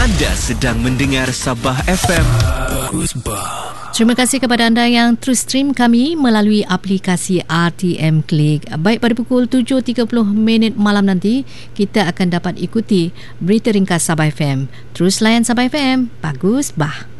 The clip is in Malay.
Anda sedang mendengar Sabah FM. Bagus bah. Terima kasih kepada anda yang terus stream kami melalui aplikasi RTM Click. Baik, pada pukul 7.30 malam nanti, kita akan dapat ikuti berita ringkas Sabah FM. Terus layan Sabah FM. Bagus bah.